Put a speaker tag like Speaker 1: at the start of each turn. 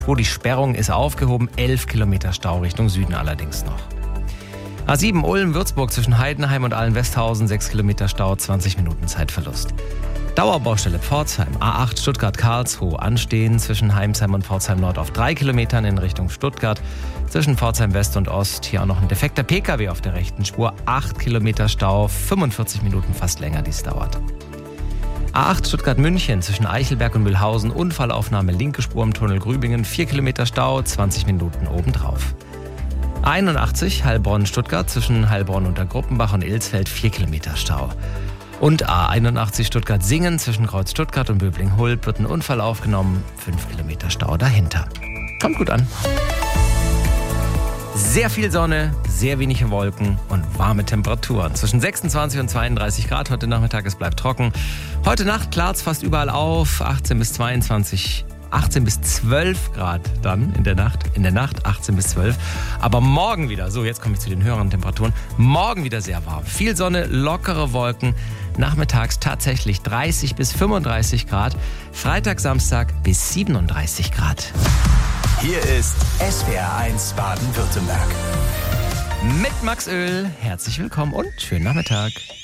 Speaker 1: Wo die Sperrung ist aufgehoben, 11 Kilometer Stau Richtung Süden allerdings noch. A7 Ulm-Würzburg zwischen Heidenheim und Allen-Westhausen, 6 Kilometer Stau, 20 Minuten Zeitverlust. Dauerbaustelle Pforzheim, A8 Stuttgart-Karlsruhe, anstehen zwischen Heimsheim und Pforzheim Nord auf 3 Kilometern in Richtung Stuttgart. Zwischen Pforzheim West und Ost hier auch noch ein defekter Pkw auf der rechten Spur, 8 Kilometer Stau, 45 Minuten fast länger, dies dauert. A8 Stuttgart-München zwischen Eichelberg und Mühlhausen, Unfallaufnahme linke Spur im Tunnel Grübingen, 4 Kilometer Stau, 20 Minuten obendrauf. A81 Heilbronn-Stuttgart zwischen Heilbronn unter Gruppenbach und Ilsfeld, 4 Kilometer Stau. Und A81 Stuttgart-Singen zwischen Kreuz Stuttgart und Böbling-Hulb wird ein Unfall aufgenommen, 5 Kilometer Stau dahinter. Kommt gut an. Sehr viel Sonne, sehr wenige Wolken und warme Temperaturen. Zwischen 26 und 32 Grad heute Nachmittag, es bleibt trocken. Heute Nacht klart es fast überall auf, 18 bis 12 Grad dann in der Nacht 18 bis 12. Aber morgen wieder, so jetzt komme ich zu den höheren Temperaturen, morgen wieder sehr warm. Viel Sonne, lockere Wolken, nachmittags tatsächlich 30 bis 35 Grad, Freitag, Samstag bis 37 Grad.
Speaker 2: Hier ist SWR1 Baden-Württemberg.
Speaker 1: Mit Max Öl, herzlich willkommen und schönen Nachmittag.